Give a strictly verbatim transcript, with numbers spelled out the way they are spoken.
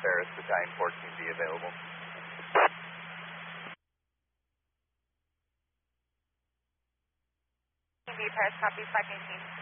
Paris, Battalion fourteen B available. B Paris, copy, five nineteen.